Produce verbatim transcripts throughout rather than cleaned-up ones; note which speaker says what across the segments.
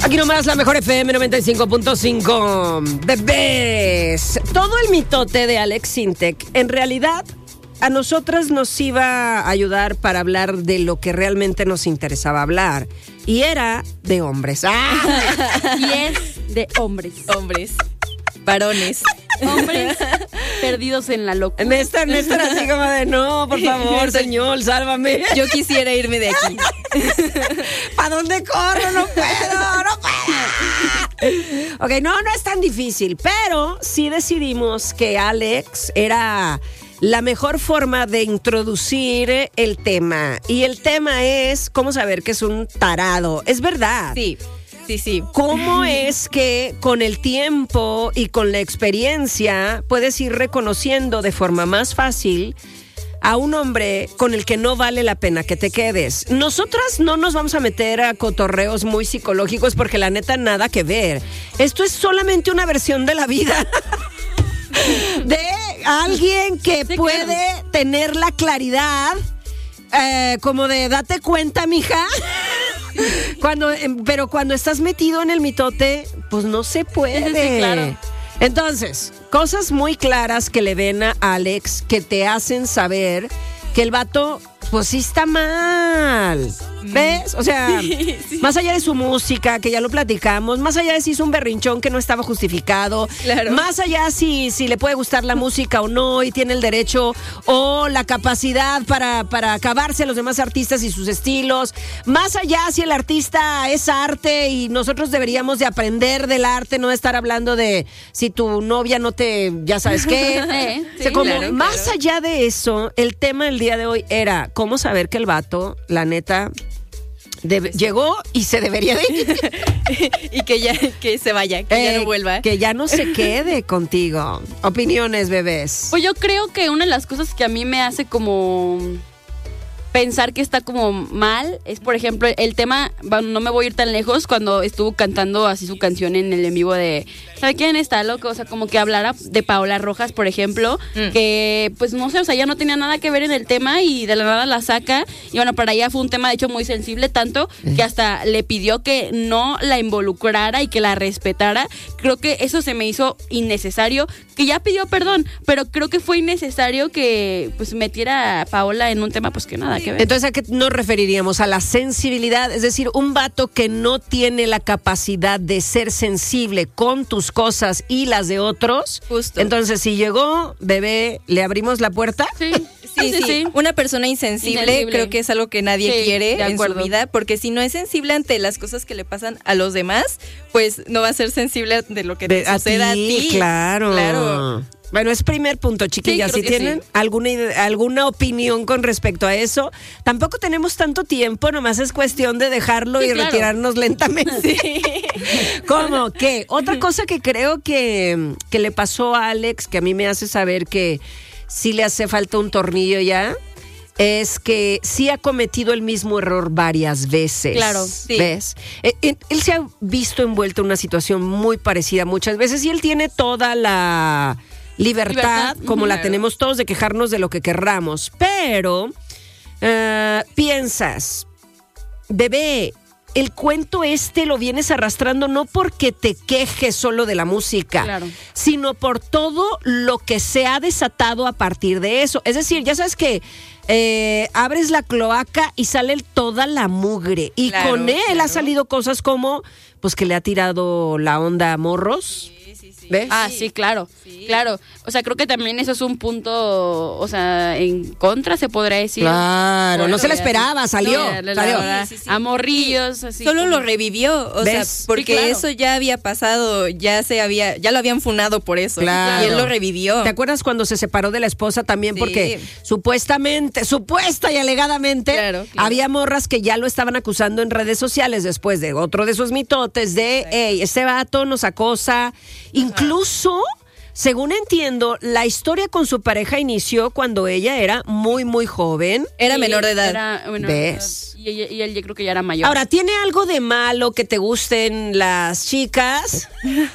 Speaker 1: Aquí nomás la mejor F M noventa y cinco punto cinco. Bebés. Todo el mitote de Alex Sintek, en realidad, a nosotras nos iba a ayudar para hablar de lo que realmente nos interesaba hablar. Y era de hombres. ¡Ah!
Speaker 2: Y es de hombres.
Speaker 3: Hombres. Varones.
Speaker 2: Hombres perdidos en la locura.
Speaker 1: Néstor, Néstor, así como de, no, por favor, señor, sálvame.
Speaker 3: Yo quisiera irme de aquí.
Speaker 1: ¿Para dónde corro? No puedo, no puedo. Ok, no, no es tan difícil, pero sí decidimos que Alex era la mejor forma de introducir el tema. Y el tema es cómo saber que es un tarado. Es verdad.
Speaker 3: Sí. Sí, sí.
Speaker 1: ¿Cómo es que con el tiempo y con la experiencia puedes ir reconociendo de forma más fácil a un hombre con el que no vale la pena que te quedes? Nosotras no nos vamos a meter a cotorreos muy psicológicos porque la neta nada que ver. Esto es solamente una versión de la vida de alguien que sí, puede claro. tener la claridad eh, como de date cuenta, mija. Cuando, pero cuando estás metido en el mitote, pues no se puede.
Speaker 2: Sí, claro.
Speaker 1: Entonces, cosas muy claras que le ven a Alex que te hacen saber que el vato, pues sí está mal. ¿Ves? O sea, sí, sí. Más allá de su música, que ya lo platicamos, más allá de si hizo un berrinchón que no estaba justificado, claro. Más allá si, si le puede gustar la música o no y tiene el derecho o la capacidad para, para acabarse a los demás artistas y sus estilos, más allá si el artista es arte y nosotros deberíamos de aprender del arte, no estar hablando de si tu novia no te, ya sabes qué.
Speaker 2: Eh,
Speaker 1: o sea, como
Speaker 3: claro,
Speaker 1: más
Speaker 3: claro.
Speaker 1: allá de eso, el tema del día de hoy era cómo saber que el vato, la neta, De, llegó y se debería de ir.
Speaker 3: Y que ya que se vaya, que eh, ya no vuelva.
Speaker 1: Que ya no se quede contigo. Opiniones, bebés.
Speaker 2: Pues yo creo que una de las cosas que a mí me hace como pensar que está como mal es, por ejemplo, el tema, no me voy a ir tan lejos, cuando estuvo cantando así su canción en el en vivo de ¿sabe quién está loco? O sea, como que hablara de Paola Rojas, por ejemplo, mm. que pues no sé, o sea, ya no tenía nada que ver en el tema y de la nada la saca, y bueno, para ella fue un tema de hecho muy sensible, tanto que hasta le pidió que no la involucrara y que la respetara. Creo que eso se me hizo innecesario, que ya pidió perdón, pero creo que fue innecesario que pues metiera a Paola en un tema pues que nada que ver.
Speaker 1: Entonces, ¿a qué nos referiríamos? A la sensibilidad, es decir, un vato que no tiene la capacidad de ser sensible con tus cosas y las de otros.
Speaker 3: Justo.
Speaker 1: Entonces, si llegó, bebé, ¿le abrimos la puerta?
Speaker 3: Sí. Sí, sí, sí. Una persona insensible, insensible, creo que es algo que nadie sí, quiere en su vida, porque si no es sensible ante las cosas que le pasan a los demás, pues no va a ser sensible de lo que te de, suceda a ti.
Speaker 1: A ti. Claro.
Speaker 3: Claro.
Speaker 1: Bueno, es primer punto, chiquillas. Sí, si tienen sí. alguna alguna opinión con respecto a eso, tampoco tenemos tanto tiempo, nomás es cuestión de dejarlo sí, y claro. retirarnos lentamente. Sí. ¿Cómo? ¿Qué? Otra cosa que creo que, que le pasó a Alex, que a mí me hace saber que sí le hace falta un tornillo ya, es que sí ha cometido el mismo error varias veces.
Speaker 2: Claro, sí.
Speaker 1: ¿Ves? Él, él se ha visto envuelto en una situación muy parecida muchas veces y él tiene toda la libertad, libertad. como claro. la tenemos todos, de quejarnos de lo que querramos. Pero uh, piensas, bebé, el cuento este lo vienes arrastrando no porque te quejes solo de la música,
Speaker 2: claro.
Speaker 1: sino por todo lo que se ha desatado a partir de eso. Es decir, ya sabes que eh, abres la cloaca y sale toda la mugre. Y claro, con él claro. ha salido cosas como, pues que le ha tirado la onda a morros. ¿Ves?
Speaker 2: Ah, sí, claro, sí. claro. O sea, creo que también eso es un punto, o sea, en contra se podrá decir.
Speaker 1: Claro, no se la esperaba, salió.
Speaker 2: No, la,
Speaker 1: salió.
Speaker 2: La, sí, sí. A morrillos, así.
Speaker 3: Solo
Speaker 2: como...
Speaker 3: lo revivió, o
Speaker 1: ¿Ves?
Speaker 3: sea, porque
Speaker 2: sí, claro.
Speaker 3: eso ya había pasado, ya se había, ya lo habían funado por eso.
Speaker 1: Claro.
Speaker 3: Y él lo revivió.
Speaker 1: ¿Te acuerdas cuando se separó de la esposa también?
Speaker 3: Sí.
Speaker 1: Porque supuestamente, supuesta y alegadamente,
Speaker 3: claro, claro.
Speaker 1: había morras que ya lo estaban acusando en redes sociales después de otro de esos mitotes de, hey, este vato nos acosa. Incluso, según entiendo, la historia con su pareja inició cuando ella era muy, muy joven.
Speaker 3: Era sí, menor de edad.
Speaker 2: Era, bueno,
Speaker 1: ¿ves?
Speaker 2: Y, y, y él yo creo que ya era mayor.
Speaker 1: Ahora, ¿tiene algo de malo que te gusten las chicas?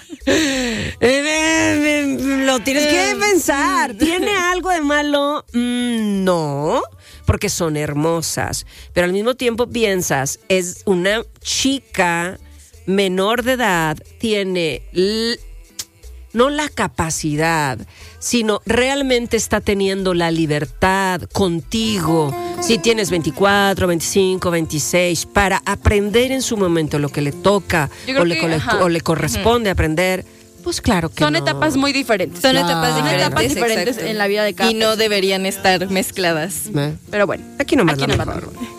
Speaker 1: Lo tienes que pensar. ¿Tiene algo de malo? Mm, no, porque son hermosas. Pero al mismo tiempo piensas, es una chica menor de edad tiene l- no la capacidad, sino realmente está teniendo la libertad contigo, si tienes veinticuatro, veinticinco, veintiséis, para aprender en su momento lo que le toca o le, que, o le corresponde uh-huh. aprender. Pues claro que
Speaker 2: son
Speaker 1: no.
Speaker 2: etapas muy diferentes.
Speaker 3: Son claro. etapas diferentes,
Speaker 2: etapas diferentes en la vida de cada
Speaker 3: y no persona. Deberían estar mezcladas.
Speaker 1: ¿Eh?
Speaker 2: Pero bueno,
Speaker 1: aquí nomás
Speaker 2: aquí
Speaker 1: la
Speaker 2: nomás
Speaker 1: mejor.
Speaker 2: mejor.